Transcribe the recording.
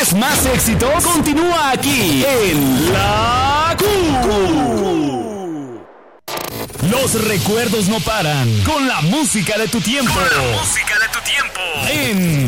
¿Quieres más éxitos? Continúa aquí en La Q. Los recuerdos no paran con la música de tu tiempo. En